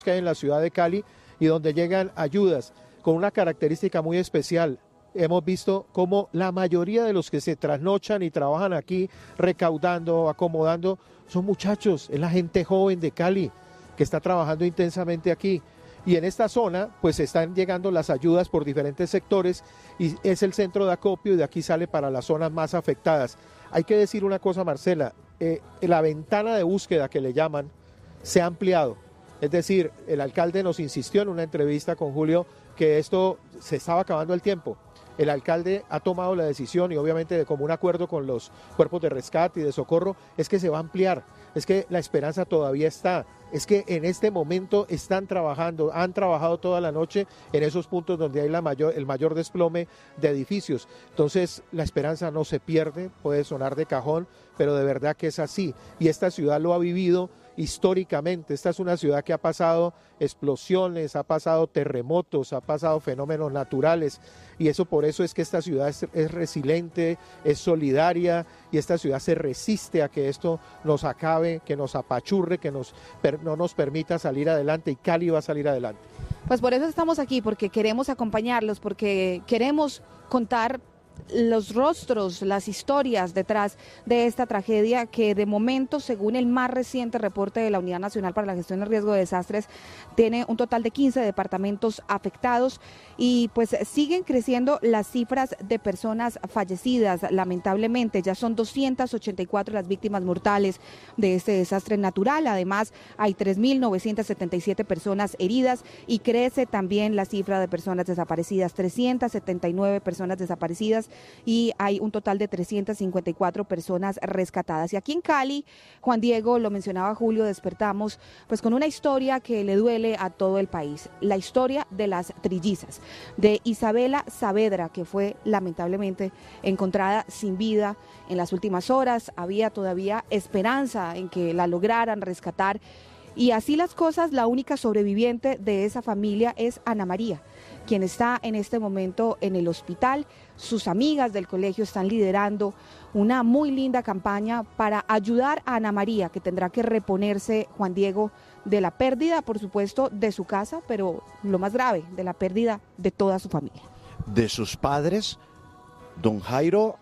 que hay en la ciudad de Cali y donde llegan ayudas con una característica muy especial. Hemos visto cómo la mayoría de los que se trasnochan y trabajan aquí recaudando, acomodando, son muchachos, es la gente joven de Cali que está trabajando intensamente aquí. Y en esta zona pues están llegando las ayudas por diferentes sectores y es el centro de acopio y de aquí sale para las zonas más afectadas. Hay que decir una cosa, Marcela, la ventana de búsqueda que le llaman se ha ampliado. Es decir, el alcalde nos insistió en una entrevista con Julio que esto se estaba acabando el tiempo. El alcalde ha tomado la decisión y obviamente de común acuerdo con los cuerpos de rescate y de socorro es que se va a ampliar, es que la esperanza todavía está, es que en este momento están trabajando, han trabajado toda la noche en esos puntos donde hay el mayor desplome de edificios. Entonces la esperanza no se pierde, puede sonar de cajón, pero de verdad que es así y esta ciudad lo ha vivido históricamente. Esta es una ciudad que ha pasado explosiones, ha pasado terremotos, ha pasado fenómenos naturales y eso por eso es que esta ciudad es resiliente, es solidaria y esta ciudad se resiste a que esto nos acabe, que nos apachurre, que no nos permita salir adelante y Cali va a salir adelante. Pues por eso estamos aquí, porque queremos acompañarlos, porque queremos contar los rostros, las historias detrás de esta tragedia que de momento, según el más reciente reporte de la Unidad Nacional para la Gestión del Riesgo de Desastres, tiene un total de 15 departamentos afectados y pues siguen creciendo las cifras de personas fallecidas. Lamentablemente ya son 284 las víctimas mortales de este desastre natural. Además hay 3.977 personas heridas y crece también la cifra de personas desaparecidas, 379 personas desaparecidas y hay un total de 354 personas rescatadas. Y aquí en Cali, Juan Diego, lo mencionaba Julio, despertamos pues con una historia que le duele a todo el país, la historia de las trillizas, de Isabela Saavedra, que fue lamentablemente encontrada sin vida en las últimas horas. Había todavía esperanza en que la lograran rescatar y así las cosas, la única sobreviviente de esa familia es Ana María, quien está en este momento en el hospital. Sus amigas del colegio están liderando una muy linda campaña para ayudar a Ana María, que tendrá que reponerse, Juan Diego, de la pérdida, por supuesto, de su casa, pero lo más grave, de la pérdida de toda su familia. De sus padres, don Jairo,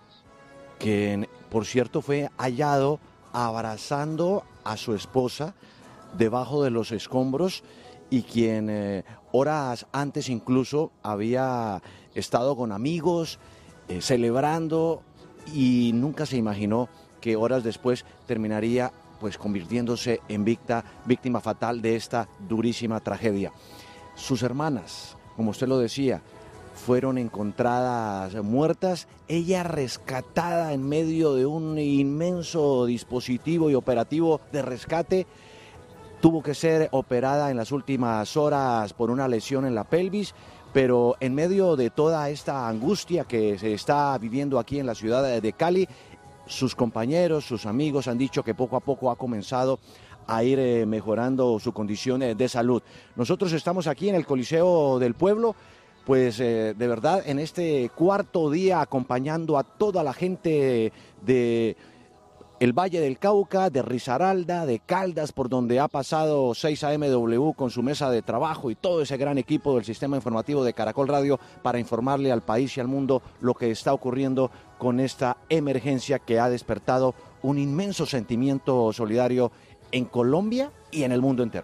que por cierto fue hallado abrazando a su esposa debajo de los escombros y quien horas antes incluso había estado con amigos celebrando y nunca se imaginó que horas después terminaría pues convirtiéndose en víctima fatal de esta durísima tragedia. Sus hermanas, como usted lo decía, fueron encontradas muertas, ella rescatada en medio de un inmenso dispositivo y operativo de rescate. Tuvo que ser operada en las últimas horas por una lesión en la pelvis, pero en medio de toda esta angustia que se está viviendo aquí en la ciudad de Cali, sus compañeros, sus amigos han dicho que poco a poco ha comenzado a ir mejorando su condición de salud. Nosotros estamos aquí en el Coliseo del Pueblo, pues de verdad en este cuarto día acompañando a toda la gente de el Valle del Cauca, de Risaralda, de Caldas, por donde ha pasado 6AMW con su mesa de trabajo y todo ese gran equipo del sistema informativo de Caracol Radio para informarle al país y al mundo lo que está ocurriendo con esta emergencia que ha despertado un inmenso sentimiento solidario en Colombia y en el mundo entero.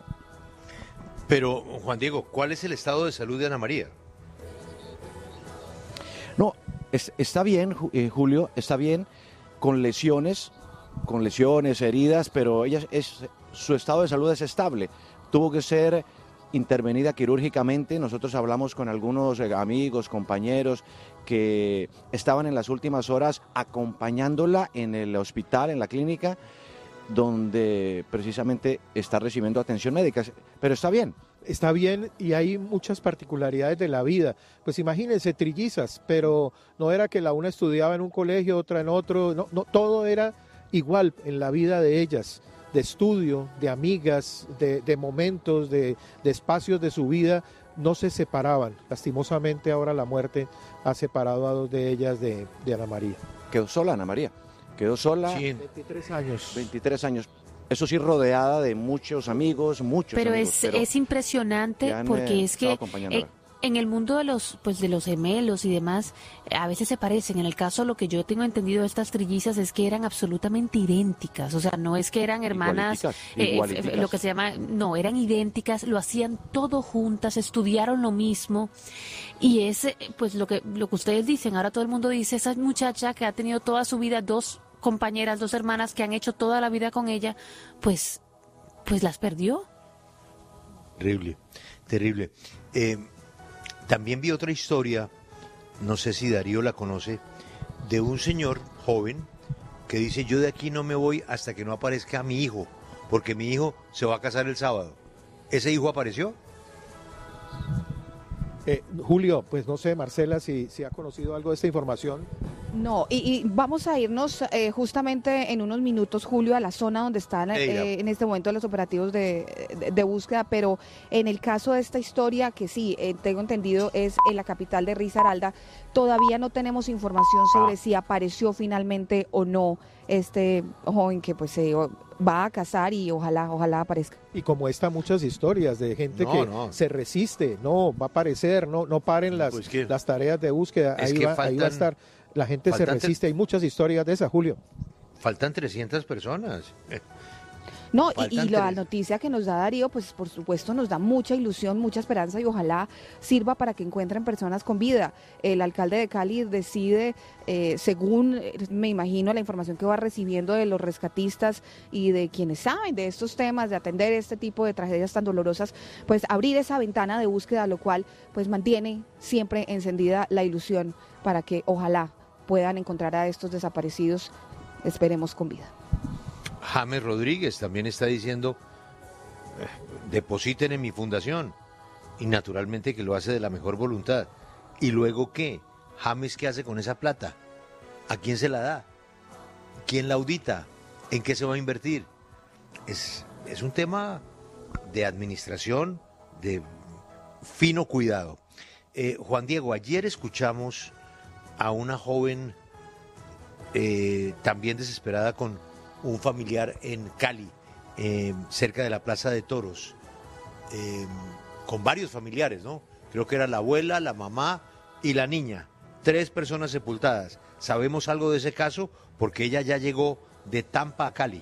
Pero, Juan Diego, ¿cuál es el estado de salud de Ana María? No, está bien, Julio, está bien, con lesiones, heridas, pero su estado de salud es estable. Tuvo que ser intervenida quirúrgicamente. Nosotros hablamos con algunos amigos, compañeros que estaban en las últimas horas acompañándola en el hospital, en la clínica, donde precisamente está recibiendo atención médica. Pero está bien. Está bien y hay muchas particularidades de la vida. Pues imagínense, trillizas, pero no era que la una estudiaba en un colegio, otra en otro, no, todo era igual en la vida de ellas, de estudio, de amigas, de momentos, de espacios de su vida, no se separaban. Lastimosamente ahora la muerte ha separado a dos de ellas de Ana María. Quedó sola Ana María, quedó sola. Sí. 23 años. 23 años. eso sí, rodeada de muchos amigos, Pero amigos. es impresionante porque es que en el mundo de los gemelos y demás, a veces se parecen. En el caso, lo que yo tengo entendido de estas trillizas es que eran absolutamente idénticas. O sea, no es que eran hermanas, igualiticas. lo que se llama, no, eran idénticas, lo hacían todo juntas, estudiaron lo mismo. Y es, pues, lo que ustedes dicen, ahora todo el mundo dice, esa muchacha que ha tenido toda su vida, 2 compañeras, 2 hermanas que han hecho toda la vida con ella, pues las perdió. Terrible, terrible. También vi otra historia, no sé si Darío la conoce, de un señor joven que dice: yo de aquí no me voy hasta que no aparezca mi hijo, porque mi hijo se va a casar el sábado. ¿Ese hijo apareció? Julio, pues no sé, Marcela, si ha conocido algo de esta información. No, y vamos a irnos justamente en unos minutos, Julio, a la zona donde están en este momento los operativos de búsqueda, pero en el caso de esta historia, que sí, tengo entendido, es en la capital de Risaralda, todavía no tenemos información sobre si apareció finalmente o no este joven que pues se va a casar y ojalá aparezca. Y como esta, muchas historias de gente que se resiste, no va a aparecer, no paren las tareas de búsqueda, ahí va a estar. La gente se resiste, hay muchas historias de esas, Julio. Faltan 300 personas. No, y la noticia que nos da Darío, pues por supuesto nos da mucha ilusión, mucha esperanza y ojalá sirva para que encuentren personas con vida. El alcalde de Cali decide, según me imagino la información que va recibiendo de los rescatistas y de quienes saben de estos temas, de atender este tipo de tragedias tan dolorosas, pues abrir esa ventana de búsqueda, lo cual pues mantiene siempre encendida la ilusión para que ojalá puedan encontrar a estos desaparecidos, esperemos con vida. James Rodríguez también está diciendo: depositen en mi fundación, y naturalmente que lo hace de la mejor voluntad. ¿Y luego qué? James, ¿qué hace con esa plata? ¿A quién se la da? ¿Quién la audita? ¿En qué se va a invertir? Es un tema de administración, de fino cuidado. Juan Diego, ayer escuchamos a una joven también desesperada con un familiar en Cali, cerca de la Plaza de Toros, con varios familiares, ¿no? Creo que era la abuela, la mamá y la niña. 3 personas sepultadas. ¿Sabemos algo de ese caso? Porque ella ya llegó de Tampa a Cali.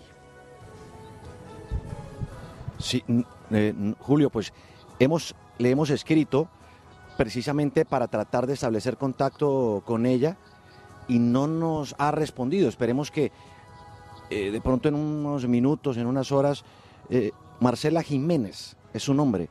Sí, Julio, pues le hemos escrito precisamente para tratar de establecer contacto con ella y no nos ha respondido. Esperemos que de pronto en unos minutos, en unas horas, Marcela Jiménez es su nombre.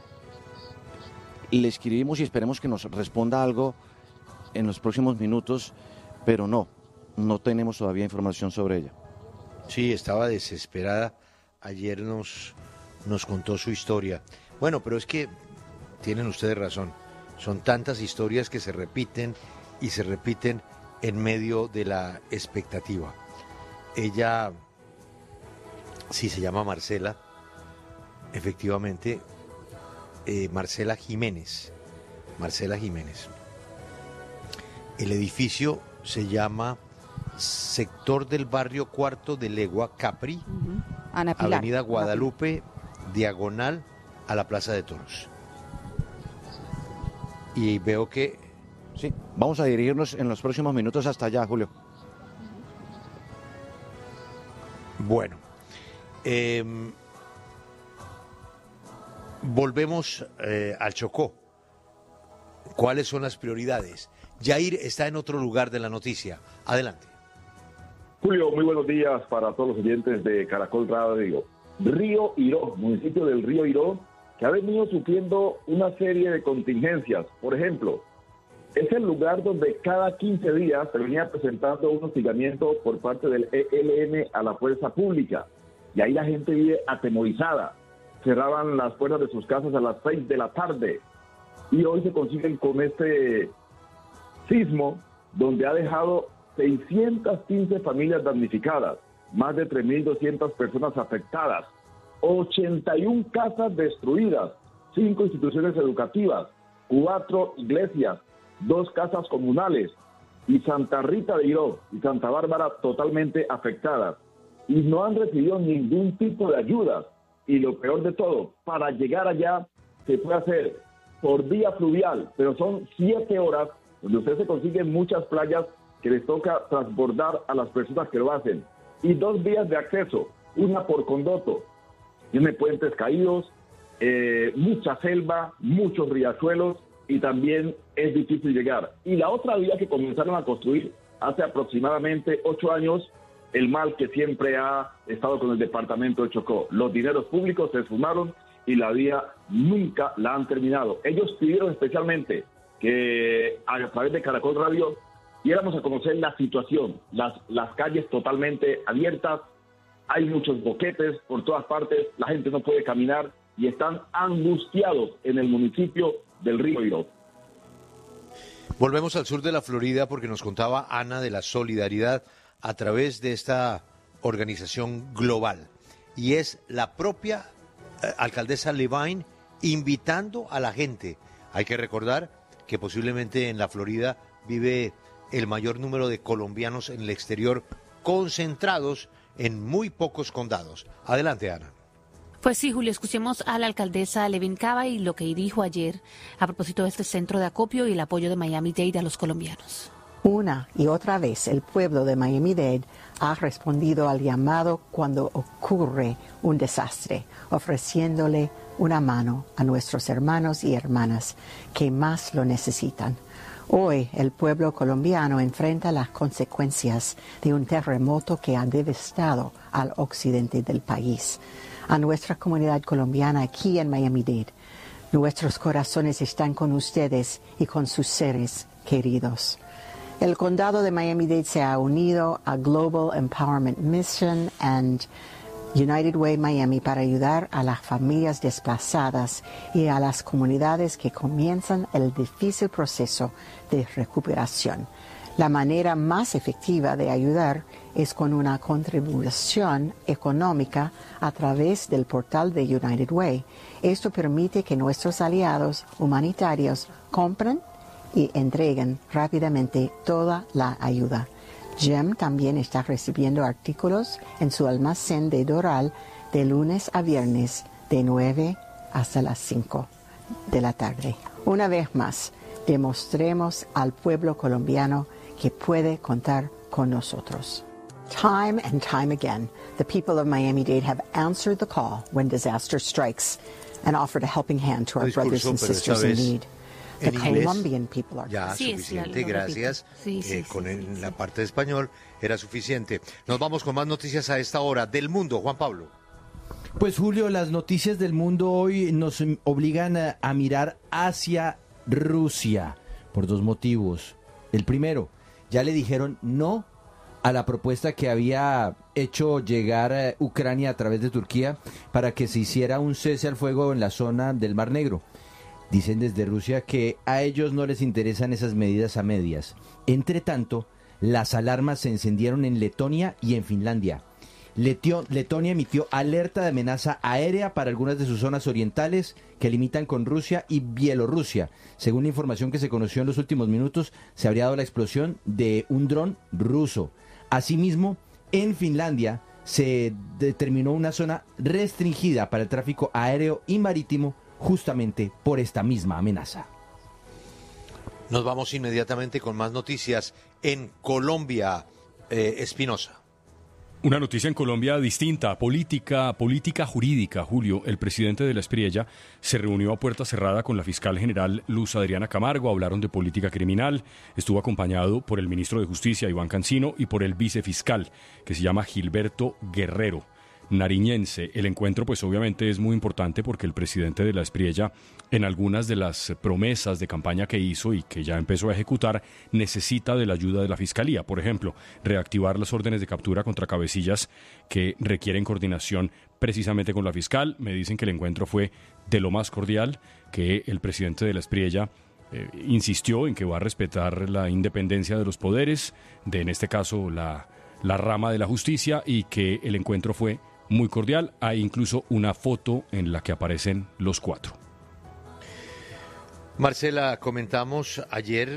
Le escribimos y esperemos que nos responda algo en los próximos minutos, pero no tenemos todavía información sobre ella. Sí, estaba desesperada. Ayer nos contó su historia. Bueno, pero es que tienen ustedes razón. Son tantas historias que se repiten y se repiten en medio de la expectativa. Ella, sí, se llama Marcela, efectivamente, Marcela Jiménez. El edificio se llama Sector del Barrio Cuarto de Legua, Capri, Ana Pilar, Avenida Guadalupe, diagonal a la Plaza de Toros. Y veo que... Sí, vamos a dirigirnos en los próximos minutos hasta allá, Julio. Bueno, volvemos al Chocó. ¿Cuáles son las prioridades? Yair está en otro lugar de la noticia. Adelante. Julio, muy buenos días para todos los oyentes de Caracol Radio. Río Iró, municipio del Río Iró, que ha venido sufriendo una serie de contingencias. Por ejemplo, es el lugar donde cada 15 días se venía presentando un hostigamiento por parte del ELN a la fuerza pública. Y ahí la gente vive atemorizada. Cerraban las puertas de sus casas a las 6 de la tarde. Y hoy se consiguen con este sismo, donde ha dejado 615 familias damnificadas, más de 3.200 personas afectadas, 81 casas destruidas, 5 instituciones educativas, 4 iglesias, 2 casas comunales y Santa Rita de Iró y Santa Bárbara totalmente afectadas. y no han recibido ningún tipo de ayuda. Y lo peor de todo, para llegar allá se puede hacer por vía fluvial, pero son 7 horas donde usted se consigue muchas playas que les toca transbordar a las personas que lo hacen. Y 2 vías de acceso, una por condoto. Tiene puentes caídos, mucha selva, muchos riachuelos y también es difícil llegar. Y la otra vía que comenzaron a construir hace aproximadamente 8 años, el mal que siempre ha estado con el departamento de Chocó. Los dineros públicos se esfumaron y la vía nunca la han terminado. Ellos pidieron especialmente que a través de Caracol Radio diéramos a conocer la situación, las calles totalmente abiertas, hay muchos boquetes por todas partes, la gente no puede caminar y están angustiados en el municipio del Río Iró. Volvemos al sur de la Florida porque nos contaba Ana de la solidaridad a través de esta organización global. Y es la propia alcaldesa Levine invitando a la gente. Hay que recordar que posiblemente en la Florida vive el mayor número de colombianos en el exterior, concentrados en muy pocos condados. Adelante, Ana. Pues sí, Julio, escuchemos a la alcaldesa Levin Cava y lo que dijo ayer a propósito de este centro de acopio y el apoyo de Miami-Dade a los colombianos. Una y otra vez el pueblo de Miami-Dade ha respondido al llamado cuando ocurre un desastre, ofreciéndole una mano a nuestros hermanos y hermanas que más lo necesitan. Hoy el pueblo colombiano enfrenta las consecuencias de un terremoto que ha devastado al occidente del país. A nuestra comunidad colombiana aquí en Miami-Dade, nuestros corazones están con ustedes y con sus seres queridos. El condado de Miami-Dade se ha unido a Global Empowerment Mission and United Way Miami para ayudar a las familias desplazadas y a las comunidades que comienzan el difícil proceso de recuperación. La manera más efectiva de ayudar es con una contribución económica a través del portal de United Way. Esto permite que nuestros aliados humanitarios compren y entreguen rápidamente toda la ayuda. GEM también está recibiendo artículos en su almacén de Doral de lunes a viernes de 9 hasta las 5 de la tarde. Una vez más, demostremos al pueblo colombiano que puede contar con nosotros. Time and time again, the people of Miami-Dade have answered the call when disaster strikes and offered a helping hand to our brothers and sisters in need. The Colombian people are... Ya, sí, suficiente, gracias. Con la parte de español era suficiente. Nos vamos con más noticias a esta hora del mundo. Juan Pablo. Pues Julio, las noticias del mundo hoy nos obligan a mirar hacia Rusia por 2 motivos. El primero, ya le dijeron no a la propuesta que había hecho llegar Ucrania a través de Turquía para que se hiciera un cese al fuego en la zona del Mar Negro. Dicen desde Rusia que a ellos no les interesan esas medidas a medias. Entre tanto, las alarmas se encendieron en Letonia y en Finlandia. Letonia emitió alerta de amenaza aérea para algunas de sus zonas orientales que limitan con Rusia y Bielorrusia. Según la información que se conoció en los últimos minutos, se habría dado la explosión de un dron ruso. Asimismo, en Finlandia se determinó una zona restringida para el tráfico aéreo y marítimo justamente por esta misma amenaza. Nos vamos inmediatamente con más noticias en Colombia. Espinosa. Una noticia en Colombia distinta, política jurídica. Julio, el presidente de la Espriella se reunió a puerta cerrada con la fiscal general Luz Adriana Camargo, hablaron de política criminal, estuvo acompañado por el ministro de Justicia, Iván Cancino, y por el vicefiscal, que se llama Gilberto Guerrero, nariñense. El encuentro pues obviamente es muy importante porque el presidente de la Espriella, en algunas de las promesas de campaña que hizo y que ya empezó a ejecutar, necesita de la ayuda de la Fiscalía. Por ejemplo, reactivar las órdenes de captura contra cabecillas que requieren coordinación precisamente con la fiscal. Me dicen que el encuentro fue de lo más cordial, que el presidente de la Espriella insistió en que va a respetar la independencia de los poderes, de en este caso la rama de la justicia, y que el encuentro fue muy cordial. Hay incluso una foto en la que aparecen los 4. Marcela, comentamos ayer,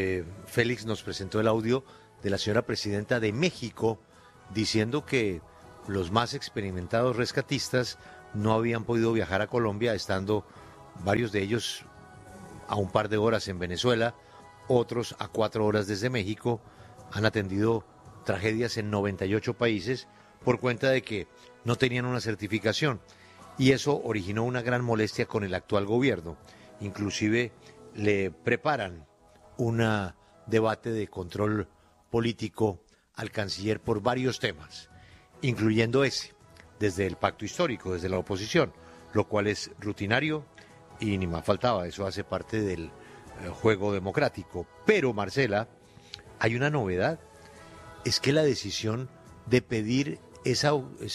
Félix nos presentó el audio de la señora presidenta de México diciendo que los más experimentados rescatistas no habían podido viajar a Colombia, estando varios de ellos a un par de horas en Venezuela, otros a 4 horas desde México. Han atendido tragedias en 98 países por cuenta de que no tenían una certificación, y eso originó una gran molestia con el actual gobierno. Inclusive le preparan un debate de control político al canciller por varios temas, incluyendo ese, desde el pacto histórico, desde la oposición, lo cual es rutinario y ni más faltaba, eso hace parte del juego democrático. Pero, Marcela, hay una novedad, es que la decisión de pedir esa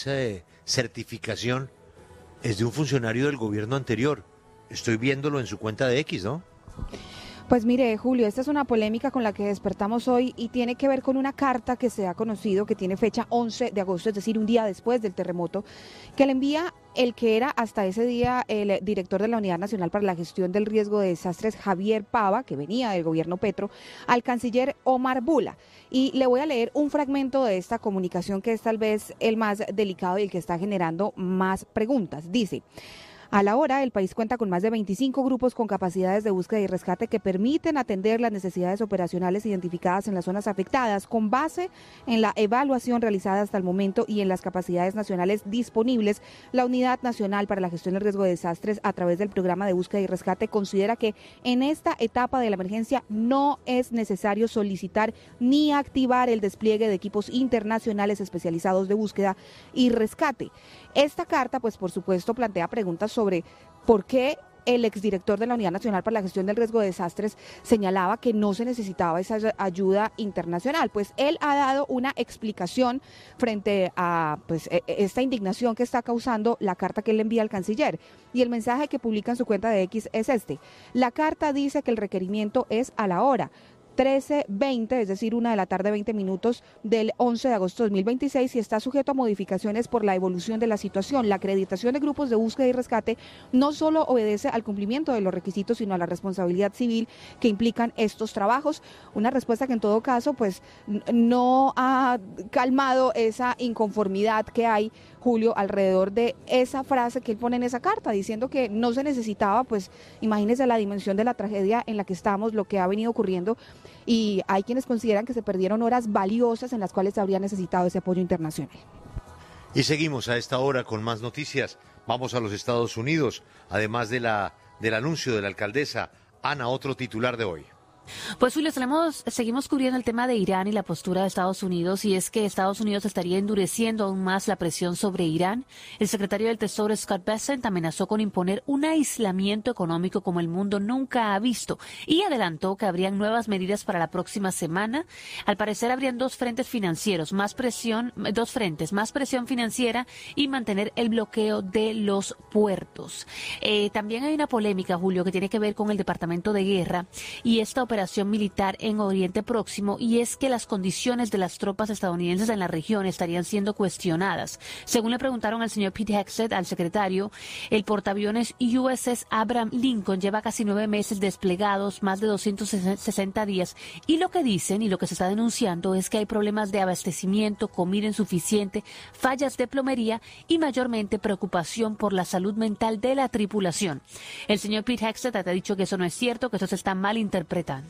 certificación es de un funcionario del gobierno anterior. Estoy viéndolo en su cuenta de X, ¿no? Pues mire, Julio, esta es una polémica con la que despertamos hoy y tiene que ver con una carta que se ha conocido, que tiene fecha 11 de agosto, es decir, un día después del terremoto, que le envía el que era hasta ese día el director de la Unidad Nacional para la Gestión del Riesgo de Desastres, Javier Pava, que venía del gobierno Petro, al canciller Omar Bula. Y le voy a leer un fragmento de esta comunicación que es tal vez el más delicado y el que está generando más preguntas. Dice: a la hora, el país cuenta con más de 25 grupos con capacidades de búsqueda y rescate que permiten atender las necesidades operacionales identificadas en las zonas afectadas con base en la evaluación realizada hasta el momento y en las capacidades nacionales disponibles. La Unidad Nacional para la Gestión del Riesgo de Desastres, a través del programa de búsqueda y rescate, considera que en esta etapa de la emergencia no es necesario solicitar ni activar el despliegue de equipos internacionales especializados de búsqueda y rescate. Esta carta, pues por supuesto, plantea preguntas sobre por qué el exdirector de la Unidad Nacional para la Gestión del Riesgo de Desastres señalaba que no se necesitaba esa ayuda internacional. Pues él ha dado una explicación frente a esta indignación que está causando la carta que él le envía al canciller. Y el mensaje que publica en su cuenta de X es este: la carta dice que el requerimiento es a la hora 13:20, es decir, 1:20 p.m. del 11 de agosto de 2026, y está sujeto a modificaciones por la evolución de la situación. La acreditación de grupos de búsqueda y rescate no solo obedece al cumplimiento de los requisitos, sino a la responsabilidad civil que implican estos trabajos. Una respuesta que en todo caso pues no ha calmado esa inconformidad que hay, Julio, alrededor de esa frase que él pone en esa carta, diciendo que no se necesitaba. Pues imagínese la dimensión de la tragedia en la que estamos, lo que ha venido ocurriendo, y hay quienes consideran que se perdieron horas valiosas en las cuales se habría necesitado ese apoyo internacional. Y seguimos a esta hora con más noticias. Vamos a los Estados Unidos, además del anuncio de la alcaldesa Ana, otro titular de hoy. Pues Julio, seguimos cubriendo el tema de Irán y la postura de Estados Unidos, y es que Estados Unidos estaría endureciendo aún más la presión sobre Irán. El secretario del Tesoro, Scott Bessent, amenazó con imponer un aislamiento económico como el mundo nunca ha visto y adelantó que habrían nuevas medidas para la próxima semana. Al parecer habrían dos frentes financieros, más presión financiera y mantener el bloqueo de los puertos. También hay una polémica, Julio, que tiene que ver con el Departamento de Guerra y esta operación militar en Oriente Próximo, y es que las condiciones de las tropas estadounidenses en la región estarían siendo cuestionadas. Según le preguntaron al señor Pete Hegseth, al secretario, el portaaviones USS Abraham Lincoln lleva casi 9 meses desplegados, más de 260 días, y lo que dicen y lo que se está denunciando es que hay problemas de abastecimiento, comida insuficiente, fallas de plomería y mayormente preocupación por la salud mental de la tripulación. El señor Pete Hegseth ha dicho que eso no es cierto, que eso se está malinterpretando.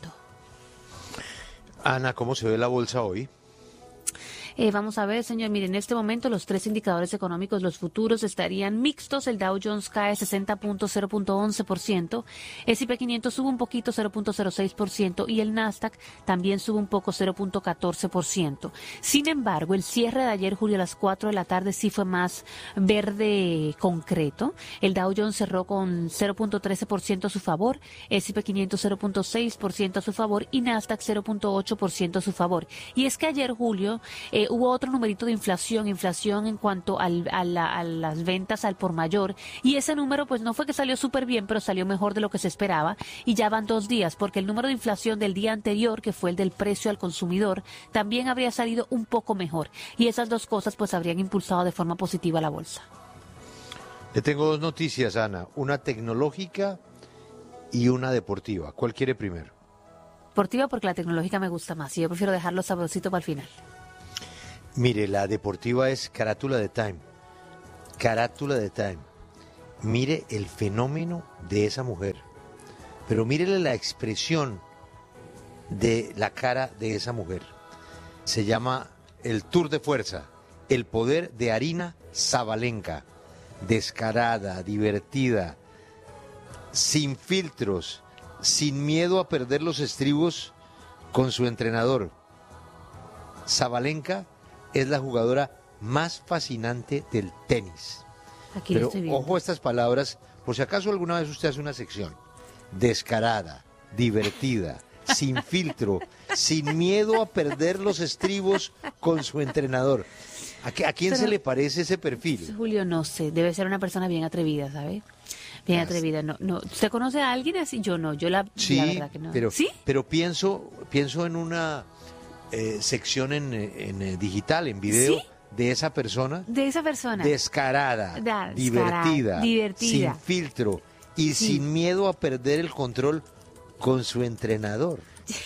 Ana, ¿cómo se ve la bolsa hoy? Vamos a ver, señor, mire, en este momento los tres indicadores económicos, los futuros, estarían mixtos. El Dow Jones cae 60 puntos, 0.11%, S&P 500 sube un poquito, 0.06%, y el Nasdaq también sube un poco, 0.14%. Sin embargo, el cierre de ayer, Julio, a las 4 de la tarde sí fue más verde concreto. El Dow Jones cerró con 0.13% a su favor, S&P 500 0.6% a su favor y Nasdaq 0.8% a su favor. Y es que ayer, Julio, hubo otro numerito de inflación en cuanto a las ventas al por mayor, y ese número pues no fue que salió súper bien, pero salió mejor de lo que se esperaba, y ya van 2 días, porque el número de inflación del día anterior, que fue el del precio al consumidor, también habría salido un poco mejor, y esas dos cosas pues habrían impulsado de forma positiva la bolsa. Le tengo 2 noticias, Ana, una tecnológica y una deportiva. ¿Cuál quiere primero? Deportiva, porque la tecnológica me gusta más y yo prefiero dejarlo sabrosito para el final. Mire, la deportiva es carátula de Time. Carátula de Time. Mire el fenómeno de esa mujer. Pero mírele la expresión de la cara de esa mujer. Se llama el Tour de Fuerza, el poder de Aryna Sabalenka. Descarada, divertida, sin filtros, sin miedo a perder los estribos con su entrenador. Sabalenka es la jugadora más fascinante del tenis. Aquí Pero lo estoy viendo. ojo a estas palabras, por si acaso alguna vez usted hace una sección. Descarada, divertida, sin filtro, sin miedo a perder los estribos con su entrenador. ¿A quién Pero- se le parece ese perfil? Julio, no sé, debe ser una persona bien atrevida, ¿sabe? Bien atrevida. No. ¿Usted conoce a alguien así? Yo no, la Sí, verdad que no. pero, ¿Sí? pero pienso en una sección en digital, en video, ¿Sí? de esa persona. De esa persona. Descarada, Descarada, divertida. sin filtro y Sí. sin miedo a perder el control con su entrenador.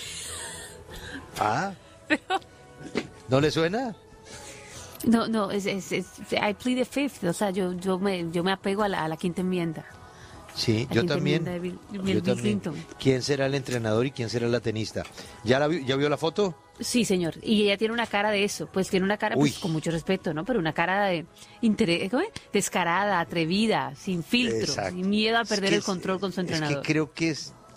¿Ah? ¿No le suena? No, es I plead the fifth, o sea, yo me apego a la quinta enmienda. Sí, La yo quinta también. enmienda de Yo Bill también. Clinton. ¿Quién será el entrenador y quién será la tenista? ¿Ya vio la foto? Sí, señor, y ella tiene una cara de eso, pues tiene una cara, pues, Uy. con mucho respeto, ¿no? Pero una cara de ¿cómo es? Descarada, atrevida, sin filtro, Exacto. sin miedo a Es perder que el control con su entrenador. Es que creo que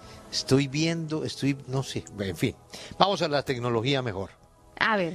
no sé, en fin. Vamos a la tecnología mejor. A ver,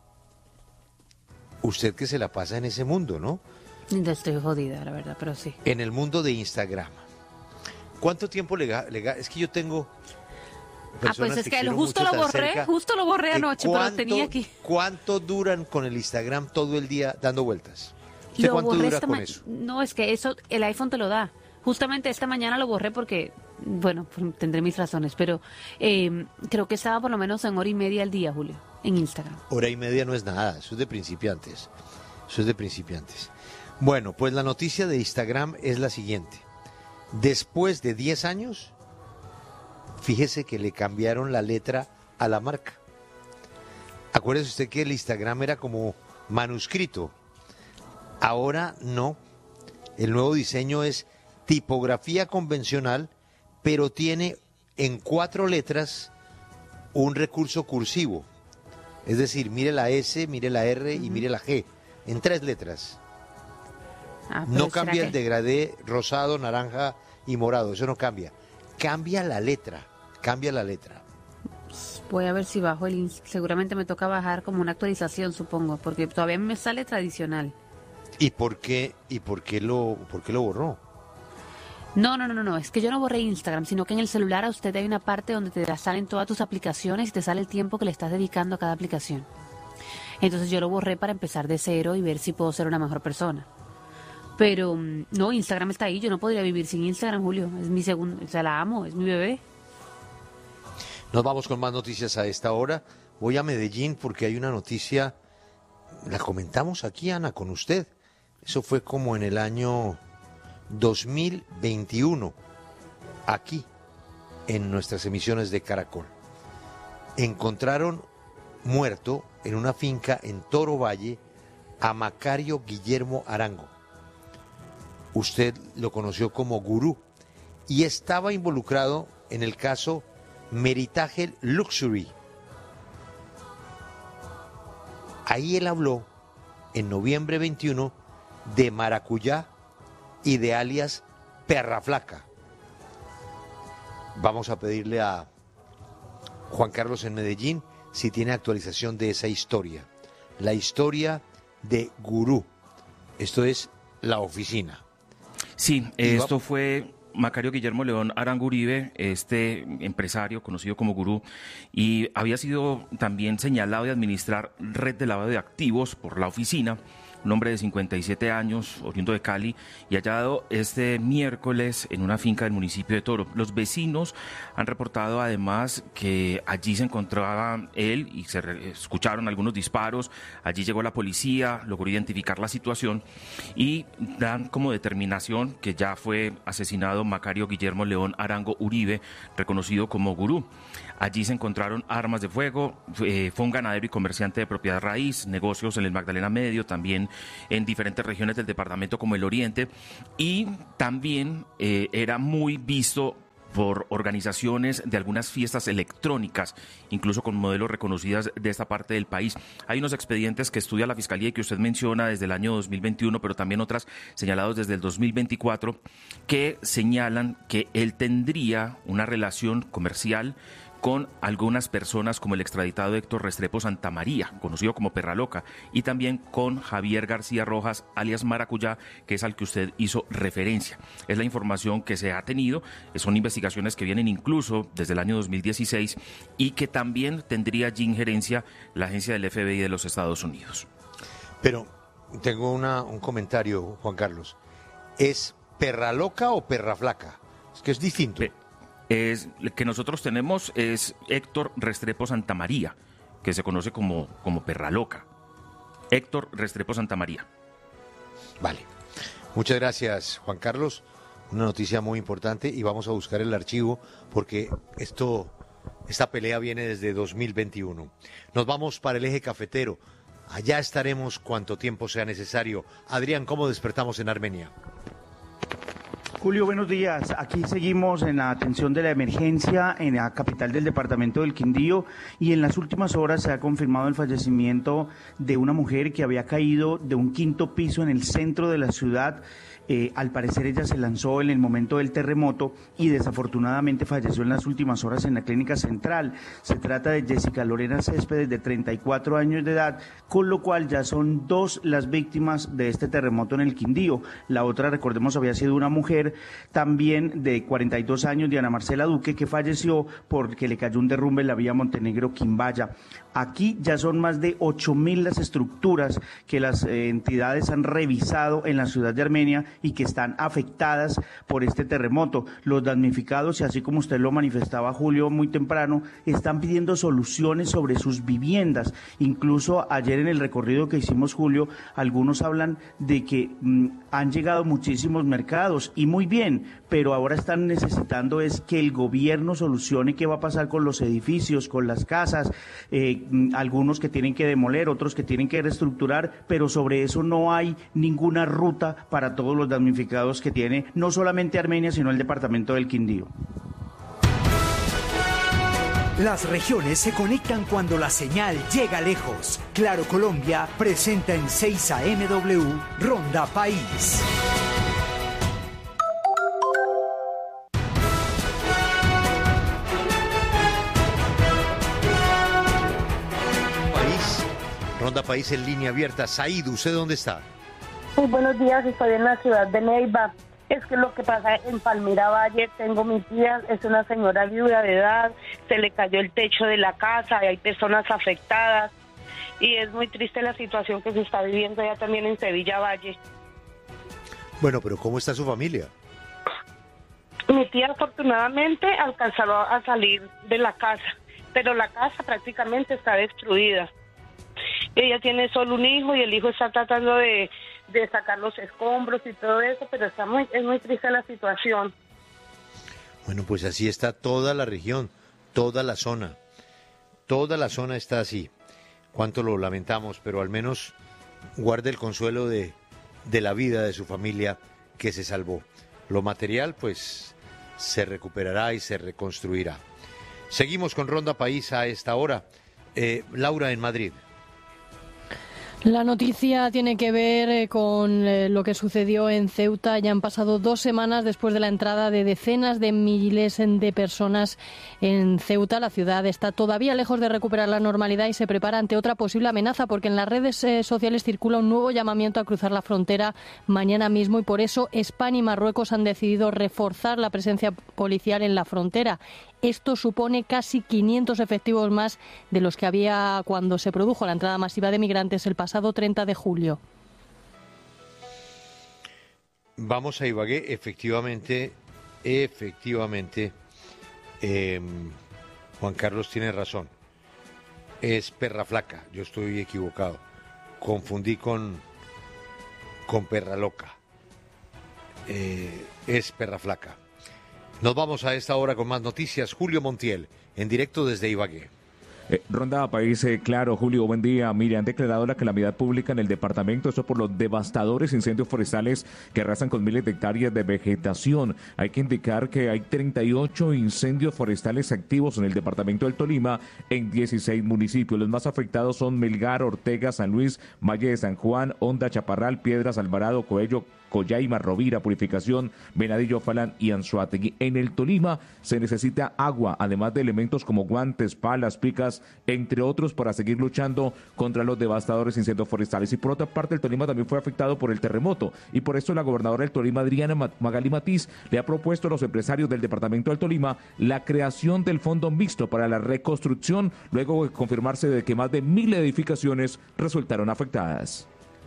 Usted que se la pasa en ese mundo, ¿no? no estoy jodida, la verdad, pero sí. En el mundo de Instagram. ¿Cuánto tiempo es que yo tengo personas pues es que quiero justo mucho lo tan borré, cerca, justo lo borré que anoche, pero tenía aquí. ¿Cuánto duran con el Instagram todo el día dando vueltas? ¿Usted Lo cuánto borré dura esta con ma- eso? No, es que eso el iPhone te lo da. Justamente esta mañana lo borré porque, bueno, tendré mis razones, pero creo que estaba por lo menos en hora y media al día, Julio, en Instagram. Hora y media no es nada, eso es de principiantes. Eso es de principiantes. Bueno, pues la noticia de Instagram es la siguiente. Después de 10 años, fíjese que le cambiaron la letra a la marca. Acuérdese usted que el Instagram era como manuscrito. Ahora no. El nuevo diseño es tipografía convencional, pero tiene en 4 letras un recurso cursivo. Es decir, mire la S, mire la R y mire la G. En 3 letras. Ah, pero No ¿será cambia el que- degradé rosado, naranja y morado. Eso no cambia. Cambia la letra. Cambia la letra. Voy a ver si bajo seguramente me toca bajar como una actualización, supongo, porque todavía me sale tradicional. ¿Y por qué lo borró? No, es que yo no borré Instagram, sino que en el celular a usted hay una parte donde te salen todas tus aplicaciones y te sale el tiempo que le estás dedicando a cada aplicación. Entonces yo lo borré para empezar de cero y ver si puedo ser una mejor persona. Pero no, Instagram está ahí, yo no podría vivir sin Instagram, Julio. Es mi segundo, o sea, la amo, es mi bebé. Nos vamos con más noticias a esta hora. Voy a Medellín porque hay una noticia, la comentamos aquí, Ana, con usted. Eso fue como en el año 2021, aquí, en nuestras emisiones de Caracol. Encontraron muerto en una finca en Toro Valle a Macario Guillermo Arango. Usted lo conoció como Gurú y estaba involucrado en el caso Meritage Luxury. Ahí él habló en noviembre 21 de maracuyá y de alias Perra Flaca. Vamos a pedirle a Juan Carlos en Medellín si tiene actualización de esa historia. La historia de Gurú. Esto es La Oficina. Sí, Y va- esto fue Macario Guillermo León Arango Uribe, este empresario conocido como Gurú, y había sido también señalado de administrar red de lavado de activos por La Oficina, un hombre de 57 años, oriundo de Cali, y hallado este miércoles en una finca del municipio de Toro. Los vecinos han reportado además que allí se encontraba él y se escucharon algunos disparos. Allí llegó la policía, logró identificar la situación y dan como determinación que ya fue asesinado Macario Guillermo León Arango Uribe, reconocido como Gurú. Allí se encontraron armas de fuego, fue un ganadero y comerciante de propiedad raíz, negocios en el Magdalena Medio, también en diferentes regiones del departamento como el Oriente, y también era muy visto por organizaciones de algunas fiestas electrónicas, incluso con modelos reconocidas de esta parte del país. Hay unos expedientes que estudia la Fiscalía y que usted menciona desde el año 2021, pero también otras señalados desde el 2024, que señalan que él tendría una relación comercial con algunas personas como el extraditado Héctor Restrepo Santamaría, conocido como Perra Loca, y también con Javier García Rojas, alias Maracuyá, que es al que usted hizo referencia. Es la información que se ha tenido, son investigaciones que vienen incluso desde el año 2016 y que también tendría allí injerencia la agencia del FBI de los Estados Unidos. Pero tengo un comentario, Juan Carlos. ¿Es Perra Loca o Perra Flaca? Es que es distinto. El que nosotros tenemos es Héctor Restrepo Santamaría, que se conoce como Perra Loca. Héctor Restrepo Santamaría. Vale. Muchas gracias, Juan Carlos. Una noticia muy importante y vamos a buscar el archivo porque esta pelea viene desde 2021. Nos vamos para el eje cafetero. Allá estaremos cuanto tiempo sea necesario. Adrián, ¿cómo despertamos en Armenia? Julio, buenos días. Aquí seguimos en la atención de la emergencia en la capital del departamento del Quindío y en las últimas horas se ha confirmado el fallecimiento de una mujer que había caído de un quinto piso en el centro de la ciudad. Al parecer ella se lanzó en el momento del terremoto y desafortunadamente falleció en las últimas horas en la clínica central. Se trata de Jessica Lorena Céspedes, de 34 años de edad, con lo cual ya son 2 las víctimas de este terremoto en el Quindío. La otra, recordemos, había sido una mujer también de 42 años, Diana Marcela Duque, que falleció porque le cayó un derrumbe en la vía Montenegro-Quimbaya. Aquí ya son más de 8.000 las estructuras que las entidades han revisado en la ciudad de Armenia y que están afectadas por este terremoto. Los damnificados, y así como usted lo manifestaba, Julio, muy temprano, están pidiendo soluciones sobre sus viviendas. Incluso ayer en el recorrido que hicimos, Julio, algunos hablan de que han llegado muchísimos mercados, y muy bien, pero ahora están necesitando es que el gobierno solucione qué va a pasar con los edificios, con las casas, algunos que tienen que demoler, otros que tienen que reestructurar, pero sobre eso no hay ninguna ruta para todos los damnificados que tiene no solamente Armenia, sino el departamento del Quindío. Las regiones se conectan cuando la señal llega lejos. Claro Colombia presenta en 6 AM Ronda País. Ronda País en línea abierta. Said, ¿usted dónde está? Muy buenos días, estoy en la ciudad de Neiva. Es que lo que pasa en Palmira Valle, tengo mi tía, es una señora viuda de edad, se le cayó el techo de la casa y hay personas afectadas. Y es muy triste la situación que se está viviendo ya también en Sevilla Valle. Bueno, pero ¿cómo está su familia? Mi tía afortunadamente alcanzó a salir de la casa, pero la casa prácticamente está destruida. Ella tiene solo un hijo y el hijo está tratando de sacar los escombros y todo eso, pero es muy triste la situación. Bueno, pues así está toda la región, toda la zona está así. Cuánto lo lamentamos, pero al menos guarde el consuelo de la vida de su familia que se salvó. Lo material, pues, se recuperará y se reconstruirá. Seguimos con Ronda País a esta hora. Laura, en Madrid. La noticia tiene que ver con lo que sucedió en Ceuta. Ya han pasado 2 semanas después de la entrada de decenas de miles de personas en Ceuta. La ciudad está todavía lejos de recuperar la normalidad y se prepara ante otra posible amenaza, porque en las redes sociales circula un nuevo llamamiento a cruzar la frontera mañana mismo, y por eso España y Marruecos han decidido reforzar la presencia policial en la frontera. Esto supone casi 500 efectivos más de los que había cuando se produjo la entrada masiva de migrantes el pasado 30 de julio. Vamos a Ibagué, efectivamente, Juan Carlos tiene razón. Es Perra Flaca, yo estoy equivocado. Confundí con Perra Loca. Es Perra Flaca. Nos vamos a esta hora con más noticias. Julio Montiel, en directo desde Ibagué. Ronda País, claro, Julio, buen día. Mire, han declarado la calamidad pública en el departamento, esto por los devastadores incendios forestales que arrasan con miles de hectáreas de vegetación. Hay que indicar que hay 38 incendios forestales activos en el departamento del Tolima en 16 municipios. Los más afectados son Melgar, Ortega, San Luis, Valle de San Juan, Honda, Chaparral, Piedras, Alvarado, Coello, Collaima, Rovira, Purificación, Venadillo, Falán y Anzoátegui. En el Tolima se necesita agua, además de elementos como guantes, palas, picas, entre otros, para seguir luchando contra los devastadores incendios forestales. Y por otra parte, el Tolima también fue afectado por el terremoto, y por eso la gobernadora del Tolima, Adriana Magali Matiz, le ha propuesto a los empresarios del departamento del Tolima la creación del fondo mixto para la reconstrucción, luego de confirmarse de que más de 1.000 edificaciones resultaron afectadas.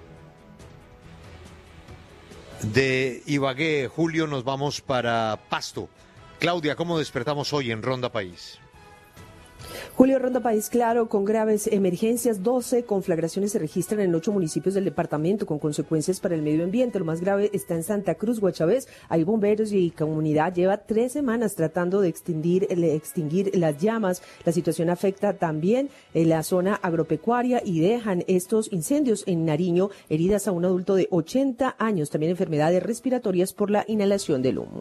De Ibagué, Julio, nos vamos para Pasto. Claudia, ¿cómo despertamos hoy en Ronda País? Julio, Ronda País, claro, con graves emergencias. 12 conflagraciones se registran en 8 municipios del departamento con consecuencias para el medio ambiente. Lo más grave está en Santa Cruz, Guachavés. Hay bomberos y comunidad lleva 3 semanas tratando de extinguir las llamas. La situación afecta también en la zona agropecuaria y dejan estos incendios en Nariño heridas a un adulto de 80 años. También enfermedades respiratorias por la inhalación del humo.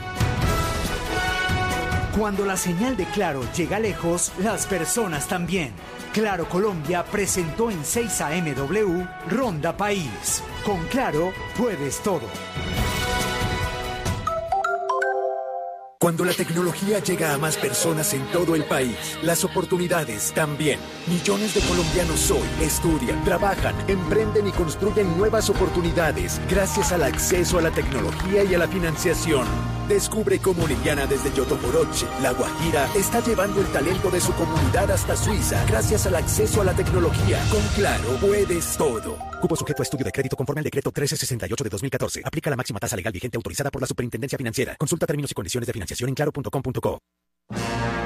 Cuando la señal de Claro llega lejos, las personas también. Claro Colombia presentó en 6 AMW Ronda País. Con Claro puedes todo. Cuando la tecnología llega a más personas en todo el país, las oportunidades también. Millones de colombianos hoy estudian, trabajan, emprenden y construyen nuevas oportunidades gracias al acceso a la tecnología y a la financiación. Descubre cómo Liliana desde Yotoporoche, La Guajira, está llevando el talento de su comunidad hasta Suiza gracias al acceso a la tecnología. Con Claro puedes todo. Cupo sujeto a estudio de crédito conforme al decreto 1368 de 2014. Aplica la máxima tasa legal vigente autorizada por la Superintendencia Financiera. Consulta términos y condiciones de financiación en claro.com.co.